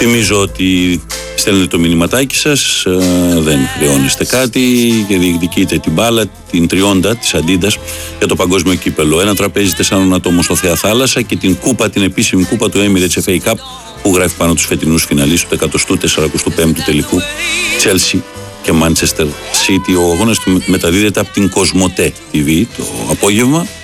Θυμίζω ότι στέλνετε το μηνυματάκι σας, δεν χρεώνεστε κάτι και διεκδικείτε την μπάλα, την τριόντα της Αντίντας για το παγκόσμιο κύπελο. Ένα τραπέζι 4 ατόμων στο Θέα Θάλασσα και την κούπα, την επίσημη κούπα του Emirates FA Cup που γράφει πάνω τους φετινούς φιναλίστ του 145ου τελικού Chelsea και Manchester City. Ο αγώνας του μεταδίδεται από την Κοσμοτέ TV το απόγευμα.